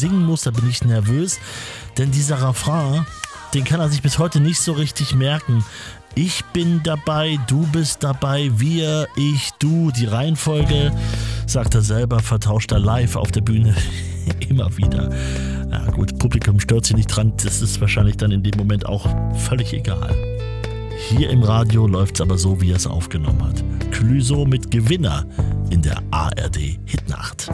singen muss, da bin ich nervös. Denn dieser Refrain, den kann er sich bis heute nicht so richtig merken. Ich bin dabei, du bist dabei, wir, ich, du. Die Reihenfolge, sagt er selber, vertauscht er live auf der Bühne immer wieder. Ja gut, Publikum stört sich nicht dran, das ist wahrscheinlich dann in dem Moment auch völlig egal. Hier im Radio läuft's aber so, wie er es aufgenommen hat. Clouseau mit Gewinner in der ARD Hitnacht.